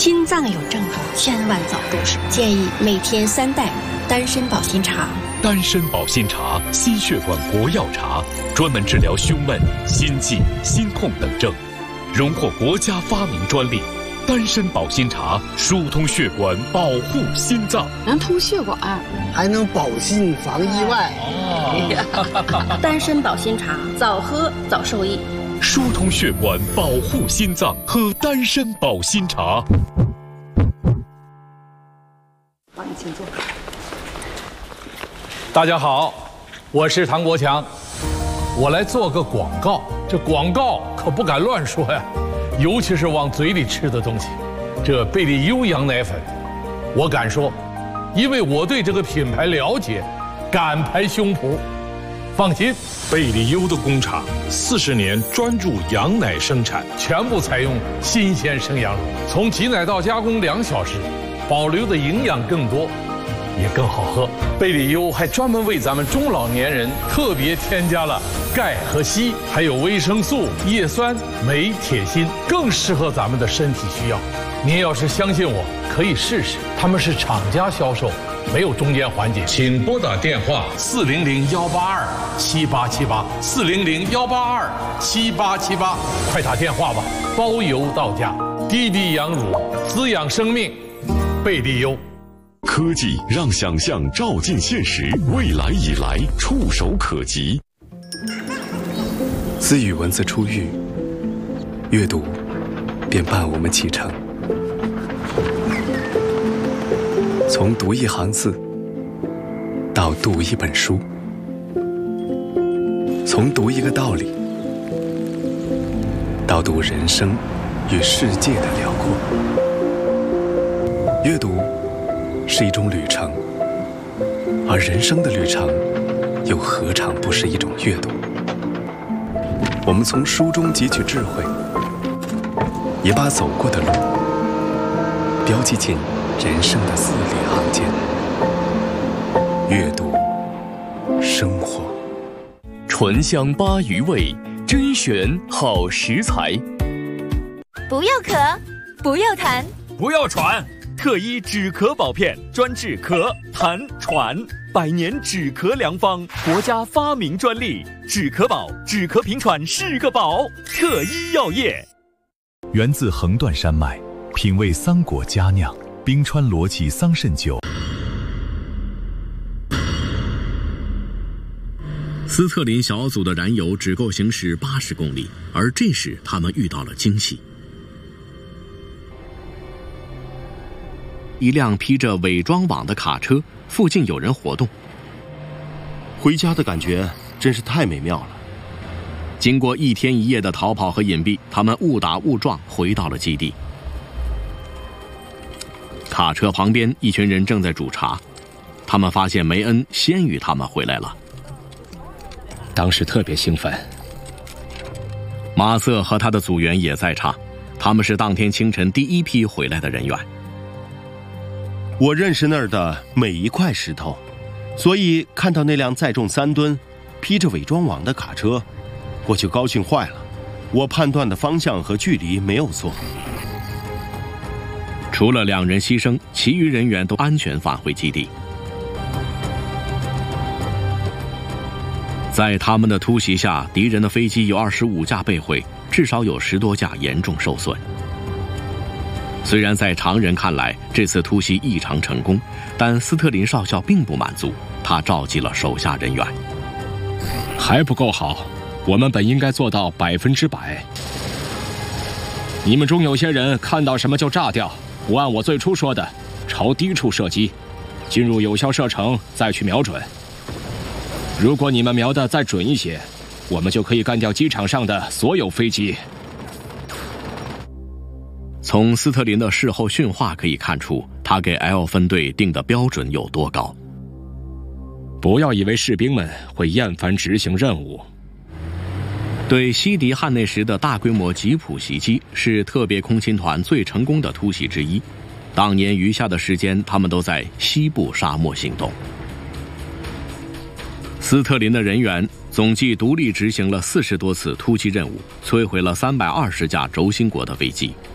心脏有症状，千万早重视。建议每天3袋丹参保心茶。 丹参保心茶，心血管国药茶，专门治疗胸闷、心悸、心痛等症，荣获国家发明专利。丹参保心茶疏通血管，保护心脏， 能通血管， 还能保心防意外。 丹参保心茶，早喝早受益。 疏通血管，保护心脏，喝丹参保心茶。 帮你请坐。 大家好，我是唐国强，我来做个广告。这广告可不敢乱说呀，尤其是往嘴里吃的东西。这贝利优羊奶粉，我敢说，因为我对这个品牌了解，敢拍胸脯。放心， 贝利优的工厂40年专注羊奶生产， 全部采用新鲜生羊乳，从挤奶到加工2小时，保留的营养更多，也更好喝。贝利优还专门为咱们中老年人特别添加了钙和硒，还有维生素、叶酸、镁、铁、锌，更适合咱们的身体需要。您要是相信我，可以试试。他们是厂家销售，没有中间环节。请拨打电话400-182-7878，400-182-7878，快打电话吧，包邮到家。滴滴羊乳，滋养生命，贝利优。 科技让想象照进现实，未来已来，触手可及。 自与文字初遇，阅读便伴我们启程。从读一行字到读一本书，从读一个道理到读人生与世界的辽阔。阅读是一种旅程，而人生的旅程又何尝不是一种阅读？我们从书中汲取智慧，也把走过的路标记进人生的字里行间。阅读生活， 醇香八鱼味，甄选好食材。 不要咳，不要痰， 不要喘。特一止咳宝片，专治咳、痰、喘，100年止咳良方，国家发明专利。止咳宝，止咳平喘是个宝。特一药业。 源自横断山脉，品味桑果佳酿，冰川罗琦桑葚酒。 斯特林小组的燃油只够行驶80公里，而这时他们遇到了惊喜。一辆披着伪装网的卡车，附近有人活动。 回家的感觉真是太美妙了。 经过1天1夜的逃跑和隐蔽，他们误打误撞回到了基地。卡车旁边，一群人正在煮茶，他们发现梅恩先于他们回来了。 当时特别兴奋。 马瑟和他的组员也在场，他们是当天清晨第一批回来的人员。 我认识那儿的每一块石头，所以看到那辆载重3吨、披着伪装网的卡车，我就高兴坏了。我判断的方向和距离没有错。 除了2人牺牲，其余人员都安全返回基地。在他们的突袭下，敌人的飞机有25架被毁，至少有10多架严重受损。虽然在常人看来这次突袭异常成功，但斯特林少校并不满足，他召集了手下人员。 还不够好，我们本应该做到100%。你们中有些人看到什么就炸掉，不按我最初说的，朝低处射击，进入有效射程再去瞄准。如果你们瞄得再准一些，我们就可以干掉机场上的所有飞机。 从斯特林的事后训话可以看出，他给 L 分队定的标准有多高。 不要以为士兵们会厌烦执行任务。 对西迪汉内什的大规模吉普袭击是特别空勤团最成功的突袭之一。当年余下的时间，他们都在西部沙漠行动。斯特林的人员总计独立执行了40多次突击任务，摧毁了320架轴心国的飞机。